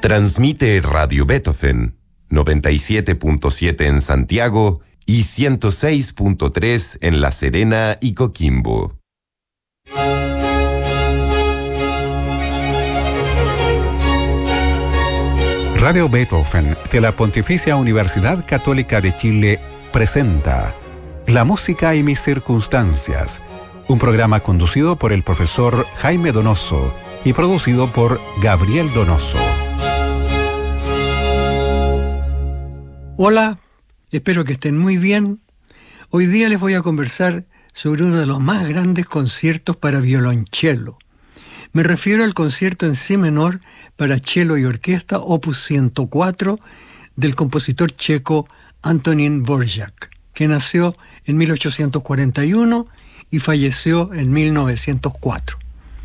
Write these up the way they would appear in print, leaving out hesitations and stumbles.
Transmite Radio Beethoven, 97.7 en Santiago y 106.3 en La Serena y Coquimbo. Radio Beethoven de la Pontificia Universidad Católica de Chile presenta La música y mis circunstancias, un programa conducido por el profesor Jaime Donoso y producido por Gabriel Donoso. Hola, espero que estén muy bien. Hoy día les voy a conversar sobre uno de los más grandes conciertos para violonchelo. Me refiero al concierto en si menor para cello y orquesta opus 104 del compositor checo Antonín Dvořák, que nació en 1841 y falleció en 1904.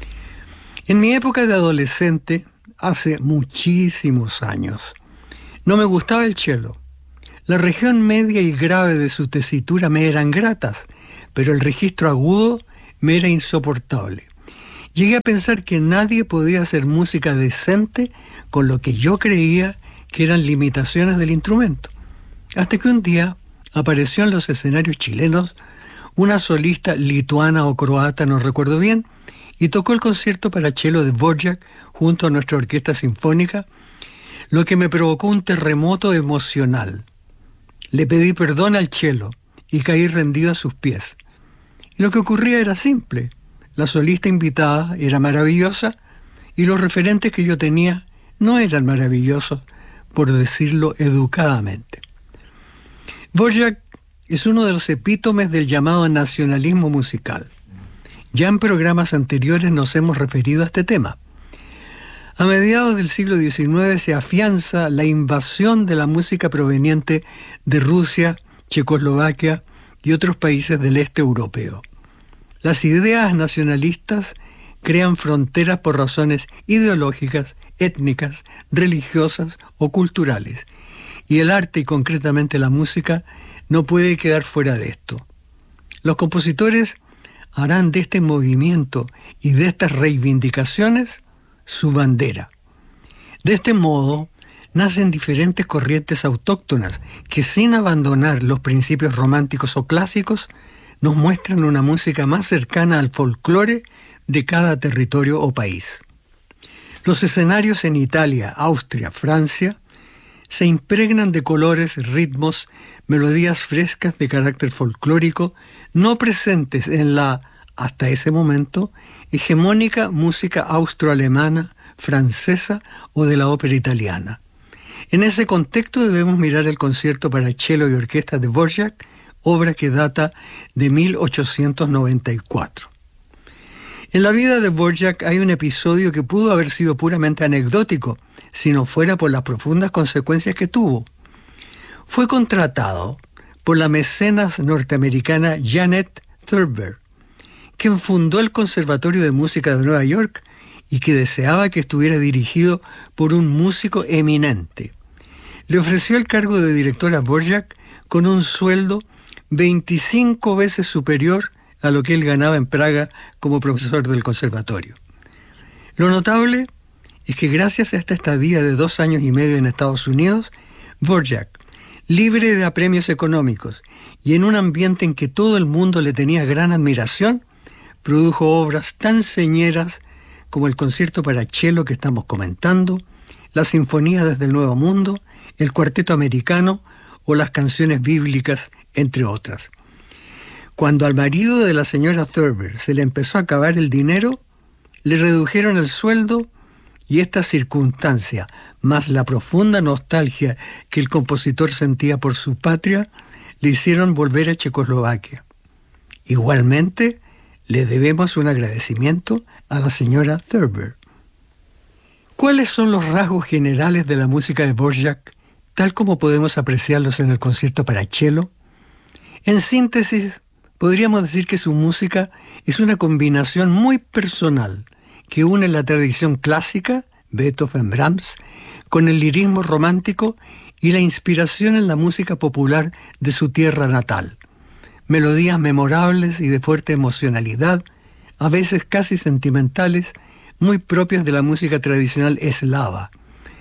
En mi época de adolescente, hace muchísimos años, no me gustaba el cello. La región media y grave de su tesitura me eran gratas, pero el registro agudo me era insoportable. Llegué a pensar que nadie podía hacer música decente con lo que yo creía que eran limitaciones del instrumento. Hasta que un día apareció en los escenarios chilenos una solista lituana o croata, no recuerdo bien, y tocó el concierto para cello de Dvořák junto a nuestra orquesta sinfónica, lo que me provocó un terremoto emocional. Le pedí perdón al cello y caí rendido a sus pies. Y lo que ocurría era simple. La solista invitada era maravillosa y los referentes que yo tenía no eran maravillosos, por decirlo educadamente. Dvořák es uno de los epítomes del llamado nacionalismo musical. Ya en programas anteriores nos hemos referido a este tema. A mediados del siglo XIX se afianza la invasión de la música proveniente de Rusia, Checoslovaquia y otros países del este europeo. Las ideas nacionalistas crean fronteras por razones ideológicas, étnicas, religiosas o culturales, y el arte y concretamente la música no puede quedar fuera de esto. Los compositores harán de este movimiento y de estas reivindicaciones su bandera. De este modo, nacen diferentes corrientes autóctonas que, sin abandonar los principios románticos o clásicos, nos muestran una música más cercana al folclore de cada territorio o país. Los escenarios en Italia, Austria, Francia, se impregnan de colores, ritmos, melodías frescas de carácter folclórico, no presentes en la, hasta ese momento, hegemónica música austroalemana, francesa o de la ópera italiana. En ese contexto debemos mirar el concierto para cello y orquesta de Dvořák, obra que data de 1894. En la vida de Dvořák hay un episodio que pudo haber sido puramente anecdótico, si no fuera por las profundas consecuencias que tuvo. Fue contratado por la mecenas norteamericana Janet Thurber, quien fundó el Conservatorio de Música de Nueva York y que deseaba que estuviera dirigido por un músico eminente. Le ofreció el cargo de director a Dvořák con un sueldo 25 veces superior a lo que él ganaba en Praga como profesor del conservatorio. Lo notable es que gracias a esta estadía de 2 años y medio en Estados Unidos, Dvořák, libre de apremios económicos y en un ambiente en que todo el mundo le tenía gran admiración, produjo obras tan señeras como el concierto para cello que estamos comentando, la Sinfonía desde el Nuevo Mundo, el Cuarteto Americano o las canciones bíblicas, entre otras. Cuando al marido de la señora Thurber se le empezó a acabar el dinero, le redujeron el sueldo y esta circunstancia, más la profunda nostalgia que el compositor sentía por su patria, le hicieron volver a Checoslovaquia. Igualmente, le debemos un agradecimiento a la señora Thurber. ¿Cuáles son los rasgos generales de la música de Dvořák, tal como podemos apreciarlos en el concierto para cello? En síntesis, podríamos decir que su música es una combinación muy personal que une la tradición clásica, Beethoven, Brahms, con el lirismo romántico y la inspiración en la música popular de su tierra natal. Melodías memorables y de fuerte emocionalidad, a veces casi sentimentales, muy propias de la música tradicional eslava.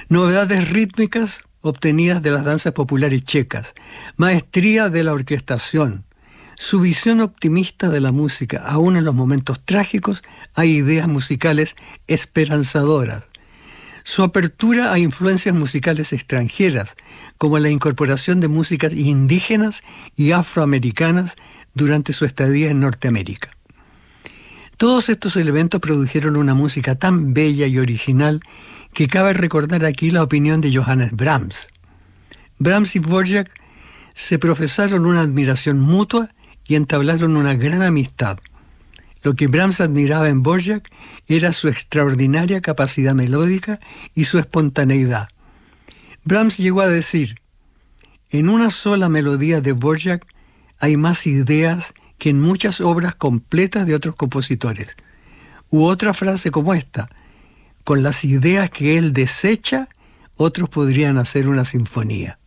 novedades rítmicas obtenidas de las danzas populares checas, maestría de la orquestación, su visión optimista de la música. Aún en los momentos trágicos hay ideas musicales esperanzadoras. Su apertura a influencias musicales extranjeras, como la incorporación de músicas indígenas y afroamericanas durante su estadía en Norteamérica. Todos estos elementos produjeron una música tan bella y original que cabe recordar aquí la opinión de Johannes Brahms. Brahms y Dvorak se profesaron una admiración mutua y entablaron una gran amistad. Lo que Brahms admiraba en Dvorak era su extraordinaria capacidad melódica y su espontaneidad. Brahms llegó a decir: en una sola melodía de Dvorak hay más ideas que en muchas obras completas de otros compositores. U otra frase como esta: con las ideas que él desecha, otros podrían hacer una sinfonía.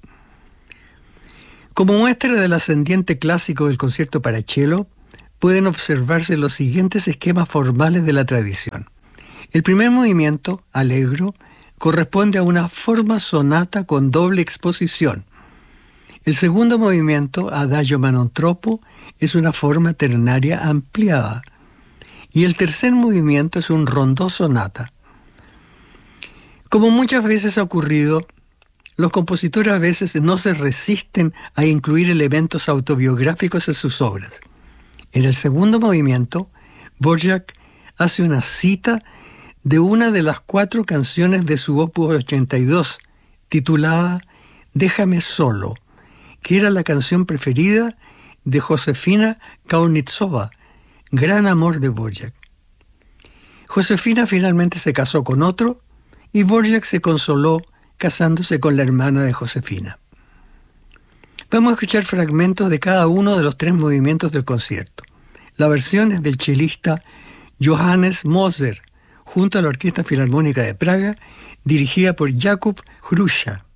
Como muestra del ascendiente clásico del concierto para cello, pueden observarse los siguientes esquemas formales de la tradición. El primer movimiento, allegro, corresponde a una forma sonata con doble exposición. El segundo movimiento, adagio manontropo, es una forma ternaria ampliada. Y el tercer movimiento es un rondó sonata. Como muchas veces ha ocurrido, los compositores a veces no se resisten a incluir elementos autobiográficos en sus obras. En el segundo movimiento, Dvorak hace una cita de una de las 4 canciones de su opus 82, titulada Déjame solo, que era la canción preferida de Josefina Kaunitsova, gran amor de Dvorak. Josefina finalmente se casó con otro y Dvorak se consoló casándose con la hermana de Josefina. Vamos a escuchar fragmentos de cada uno de los 3 movimientos del concierto. La versión es del chelista Johannes Moser, junto a la Orquesta Filarmónica de Praga, dirigida por Jakub Hrusza.